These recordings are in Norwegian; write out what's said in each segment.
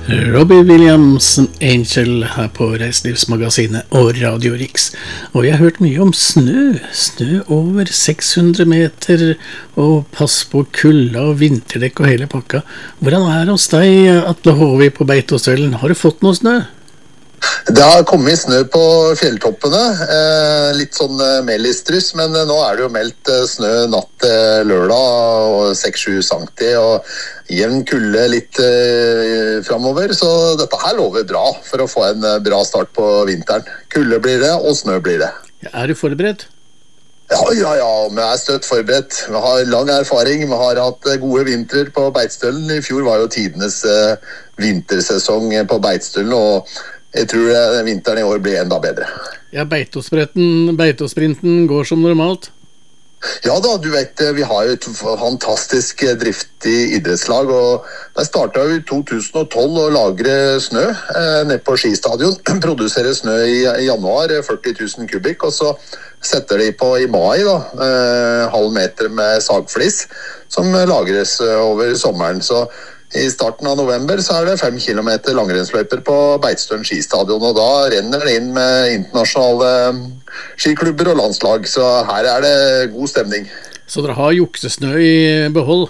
Robbie Williams, Angel her på Reiselivsmagasinet og Radio Rix. Og jeg har hørt mye om snø. Snø over 600 meter, og pass på kulda og vinterdekk og hele pakka. Hvordan er det hos deg, Atle Håvi på Beitostølen? Har du fått noe snø? Det har kommet snø på fjelltoppene, litt sånn meldistrys, men nå er det jo meldt snø natt til lørdag og 6-7 cm og jevn kulde litt fremover, så dette her lover bra for å få en bra start på vinteren. Kulde blir det, og snø blir det. Er du forberedt? Ja, vi er støtt forberedt. Vi har lang erfaring, vi har hatt gode vintrer på Beitostølen. I fjor var jo tidenes vintersesong på Beitostølen, og jeg tror vinteren i år blir enda bedre. Ja, Beitosprinten går som normalt? Ja da, du vet, vi har jo et fantastisk driftig idrettslag, og der startet vi i 2012 å lagre snø ned på skistadion. Produsere snø i januar, 40 000 kubikk, og så setter de på i mai da, halv meter med sagflis, som lagres over sommeren. Så i starten av november så er det 5 kilometer langrennsløyper på Beitostølen skistadion, og da renner det inn med internasjonale skiklubber og landslag, så her er det god stemning. Så dere har juksesnø i behold?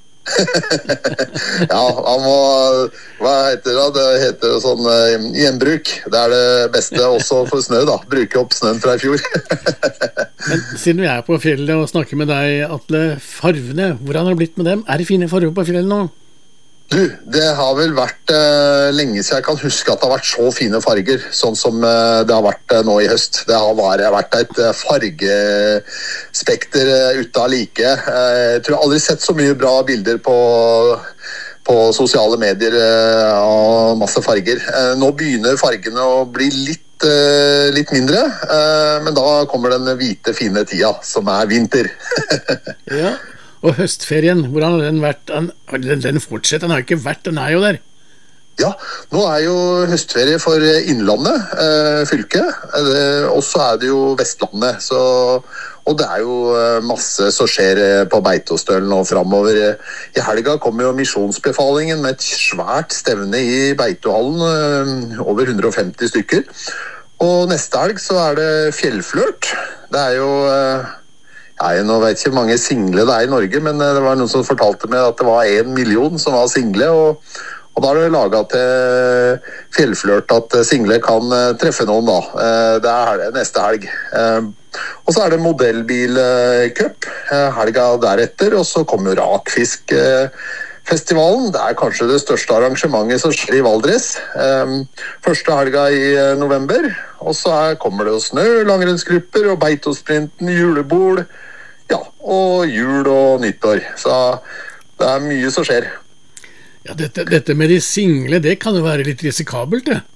Ja, hva heter det? Det heter sånn gjenbruk. Det er det beste også for snø da, bruke opp snøen fra i fjor. Men siden vi er på fjellet og snakker med deg, Atle, farvene, hvordan har det blitt med dem? Er det fine farver på fjellet nå? Du, det har vel vært lenge siden jeg kan huske at det har vært så fine farger, sånn som det har vært nå i høst. Det har vært et fargespekter ute av like. Jeg tror jeg aldri sett så mye bra bilder på sosiale medier av masse farger. Nå begynner fargene å bli litt mindre, men da kommer den hvite, fine tida, som er vinter. Ja. Og høstferien, hvordan har den vært? Den fortsetter, den har ikke vært, den er jo der. Ja, nå er jo høstferie for Innlandet, fylket, og så er det jo Vestlandet, og det er jo masse som skjer på Beitostølen og fremover. I helga kommer jo misjonsbefalingen med et svært stevne i Beitohallen, over 150 stykker. Og neste helg så er det fjellflørt. Det er jo... nå vet jeg ikke hvor mange single det er i Norge, men det var noen som fortalte meg at det var 1 million som var single, og da er det laget til fjellflørt at single kan treffe noen da. Det er neste helg. Og så er det modellbilcup helga deretter, og så kommer Rakfiskfestivalen. Det er kanskje det største arrangementet som skjer i Valdres. Første helga i november, og så kommer det jo snø, langrennsgrupper og Beitosprinten, julebord, ja, og jul og nyttår. Så det er mye som skjer. Ja, dette med de single, det kan jo være litt risikabelt, det.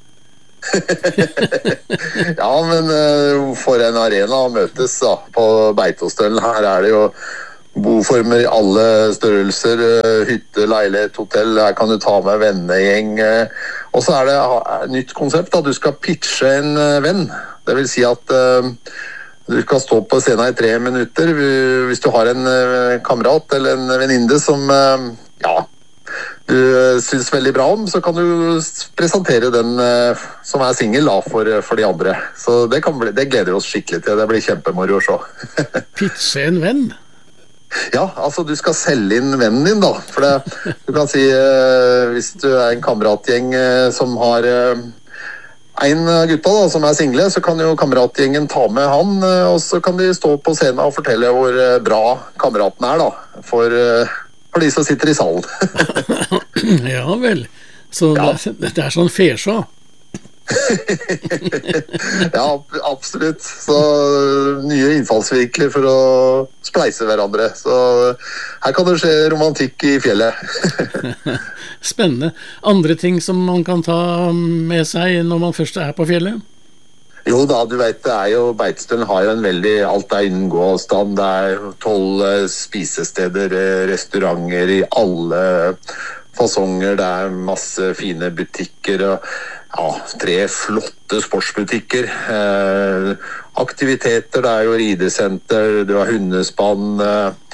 Ja, men for en arena å møtes da, på Beitostølen. Her er det jo boformer i alle størrelser, hytte, leilighet, hotell. Her kan du ta med vennegjeng. Og så er det et nytt konsept da. Du skal pitche en venn. Det vil si at du skal stå på scenen i 3 minutter. Hvis du har en kamerat eller en venninne som du synes veldig bra om, så kan du presentere den som er single for de andre. Så det gleder oss skikkelig til. Det blir kjempemoro å se. Pitche en venn? Ja, altså du skal selge inn vennen din da, for du kan si hvis du er en kameratgjeng som har en gutta da, som er single, så kan jo kameratgjengen ta med han, og så kan de stå på scenen og fortelle hvor bra kameraten er da, for de som sitter i salen. Ja vel, så ja. Det er sånn fesjå. Ja, absolutt. Så nye innfallsvinkler for å spleise hverandre. Så her kan det skje romantikk i fjellet. Spennende. Andre ting som man kan ta med seg når man først er på fjellet? Jo da, du vet, det er jo Beitostølen har jo en veldig, alt er innen gåavstand. Det er 12 spisesteder, restauranter i alle fasonger. Det er masse fine butikker og 3 flotte sportsbutikker. Aktiviteter, det er jo ridesenter, du har hundespann,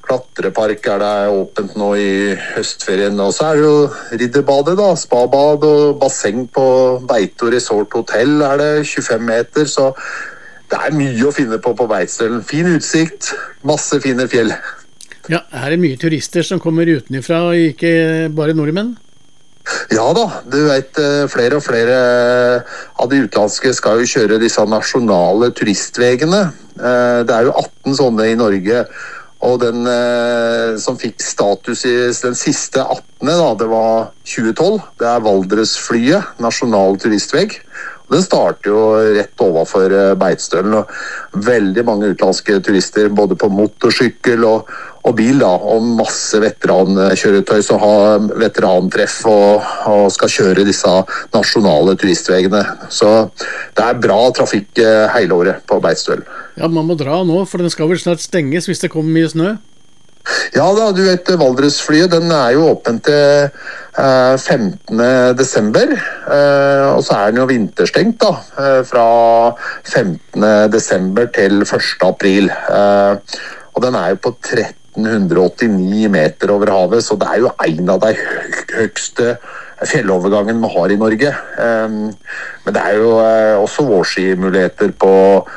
klatrepark det åpent nå i høstferien. Og så det jo ridderbadet da, spabad og basseng på Beito Resort Hotel det 25 meter, så det mye å finne på Beitostølen. Fin utsikt, masse fine fjell. Ja, her det mye turister som kommer utenifra, og ikke bare nordmenn? Ja da, du vet, flere og flere av de utenlandske skal jo kjøre disse nasjonale turistvegene. Det jo 18 sånne i Norge, og den som fikk status i den siste 18. da, det var 2012. Det Valdresflyet, nasjonal turistveg. Den starter jo rett overfor Beitostølen, og veldig mange utenlandske turister, både på motorsykkel og bil, da, og masse veterankjøretøy som har veterantreff og skal kjøre disse nasjonale turistvegene. Så det bra trafikk hele året på Beitostølen. Ja, man må dra nå, for den skal vel snart stenges hvis det kommer mye snø? Ja da, du vet, Valdresflyet, den jo åpen til 15. desember, og så den jo vinterstengt da, fra 15. desember til 1. april. Og den jo på 1389 meter over havet, så det jo en av de høyeste fjellovergangen vi har i Norge. Men det jo også vårskimuligheter på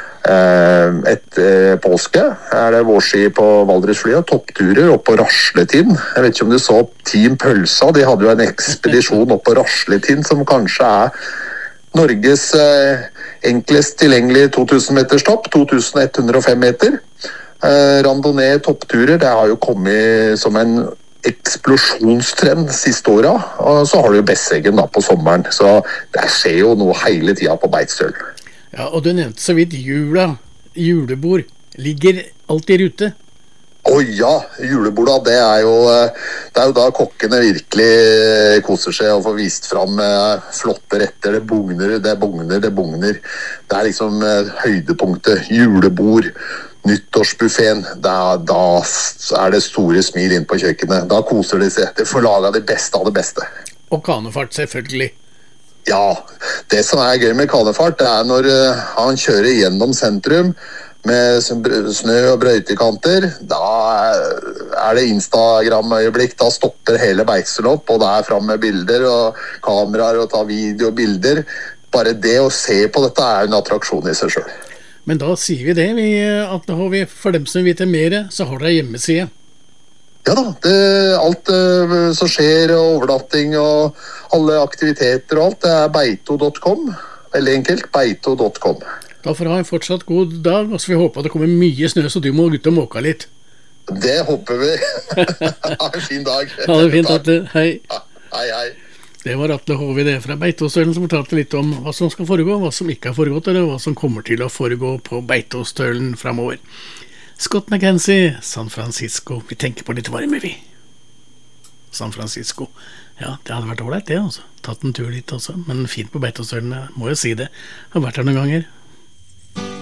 påske det vårski på Valdresflyet, toppturer opp på Rasletind. Jeg vet ikke om du så Team Pølsa, de hadde jo en ekspedisjon opp på Rasletind som kanskje Norges enklest tilgjengelige 2000 meters topp, 2105 meter. Randonee toppturer, det har jo kommet som en eksplosjonstrend siste året, og så har du jo Besseggen da på sommeren, så det skjer jo noe hele tiden på Beitostølen. Ja, og du nevnte så vidt julebord. Ligger alt i rute? Ja, juleborda, det jo da kokkene virkelig koser seg og får vist fram flotte retter. Det bugner. Det liksom høydepunktet. Julebord, nyttårsbuffeten. Da det store smil inn på kjøkkenet. Da koser de seg. De får laget det beste av det beste. Og kanefart, selvfølgelig. Ja, det som gøy med kanefart, det når han kjører gjennom sentrum med snø og brøytekanter. Da det Instagram-øyeblikk, da stopper hele Beitostølen opp, og det frem med bilder og kameraer og ta video og bilder. Bare det å se på dette en attraksjon i seg selv. Men da sier vi det, at for dem som vil vite mer, så har dere hjemmeside. Ja da, alt som skjer, og overnatting og alle aktiviteter og alt, det beito.com. Veldig enkelt, beito.com. Da får du ha en fortsatt god dag, og så får vi håpe at det kommer mye snø, så du må ut og måke litt. Det håper vi. Ha en fin dag. Ha det fint, Atle. Hei. Hei. Det var Atle HVD fra Beitostølen som fortalte litt om hva som skal foregå, hva som ikke har foregått, eller hva som kommer til å foregå på Beitostølen fremover. Scott McKenzie, San Francisco. Vi tenker på litt varme, vi. San Francisco. Ja, det hadde vært ålreit, det, altså. Tatt en tur dit også. Men fint på Beitostølen, må jo si det. Jeg har vært her noen ganger.